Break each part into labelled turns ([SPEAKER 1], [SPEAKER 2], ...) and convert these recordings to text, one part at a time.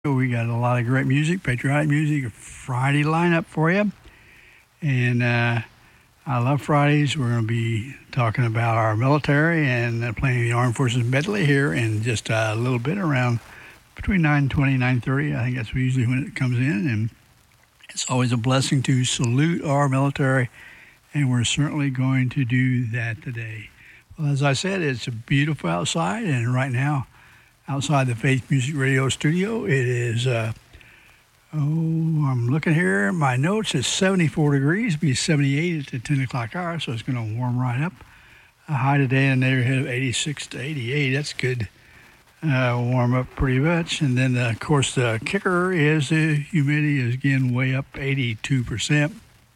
[SPEAKER 1] We got a lot of great music, patriotic music, a Friday lineup for you. And I love Fridays. We're going to be talking about our military and playing the Armed Forces medley here in just a little bit, around between 9:20 and 9:30. I think that's usually when it comes in. And it's always a blessing to salute our military, and we're certainly going to do that today. Well, as I said, it's beautiful outside, and right now, outside the Faith Music Radio studio, it is, I'm looking here at my notes, it's 74 degrees, it'll be 78 at the 10 o'clock hour, so it's going to warm right up. A high today in the neighborhood of 86 to 88, that's good. Warm up pretty much. And then, of course, the kicker is the humidity is again way up, 82%.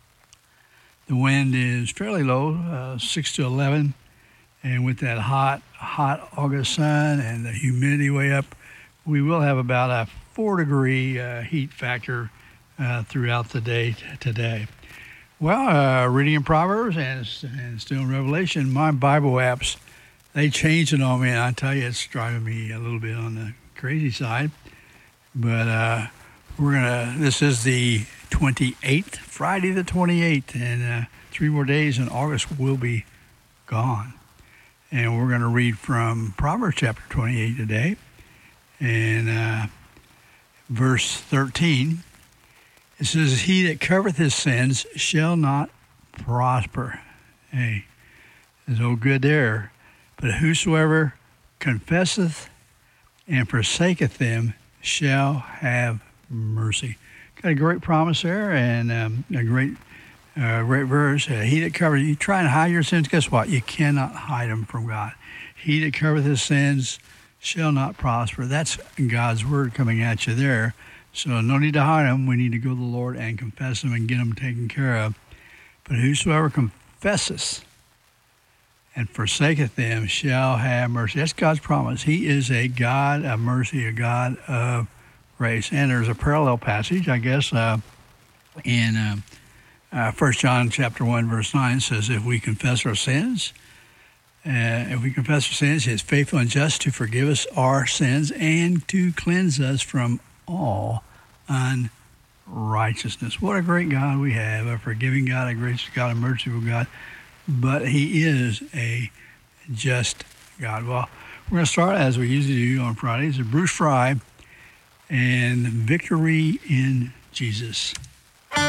[SPEAKER 1] The wind is fairly low, 6 to 11. And with that hot August sun and the humidity way up, we will have about a 4-degree heat factor throughout the day today. Well, reading in Proverbs and still in Revelation, my Bible apps, they changed it on me, and I tell you, it's driving me a little bit on the crazy side. But this is the 28th, Friday the 28th, and 3 more days and August will be gone. And we're going to read from Proverbs chapter 28 today. And verse 13, it says, "He that covereth his sins shall not prosper." Hey, there's no good there. "But whosoever confesseth and forsaketh them shall have mercy." Got a great promise there, and a great verse. He that covers, you try and hide your sins, guess what? You cannot hide them from God. He that covereth his sins shall not prosper. That's God's word coming at you there. So no need to hide them. We need to go to the Lord and confess them and get them taken care of. "But whosoever confesseth and forsaketh them shall have mercy." That's God's promise. He is a God of mercy, a God of grace. And there's a parallel passage, I guess, in 1 John chapter 1, verse 9 says, if we confess our sins, he is faithful and just to forgive us our sins and to cleanse us from all unrighteousness. What a great God we have, a forgiving God, a gracious God, a merciful God. But he is a just God. Well, we're going to start, as we usually do on Fridays, with Bruce Fry and Victory in Jesus.